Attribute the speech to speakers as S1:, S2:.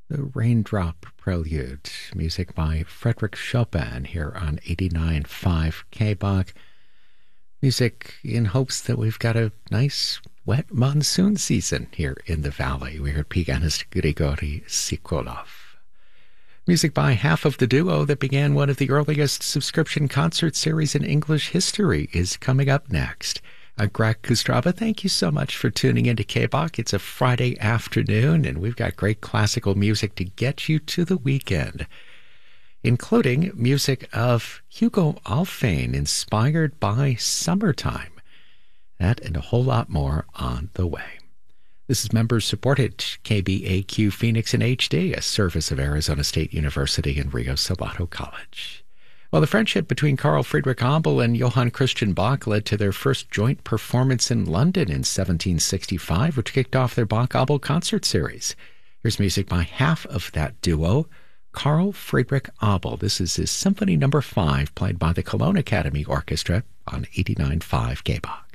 S1: The Raindrop Prelude, music by Frederick Chopin here on 89.5 KBOK. Music in hopes that we've got a nice wet monsoon season here in the valley. We heard pianist Grigori Sikolov. Music by half of the duo that began one of the earliest subscription concert series in English history is coming up next. Greg Kustrava, thank you so much for tuning into KBOK. It's a Friday afternoon, and we've got great classical music to get you to the weekend, including music of Hugo Alfvén, inspired by summertime. That and a whole lot more on the way. This is members-supported KBAQ Phoenix in HD, a service of Arizona State University and Rio Salado College. Well, the friendship between Carl Friedrich Abel and Johann Christian Bach led to their first joint performance in London in 1765, which kicked off their Bach-Abel concert series. Here's music by half of that duo, Carl Friedrich Abel. This is his Symphony No. 5, played by the Cologne Academy Orchestra on 89.5 KBOK.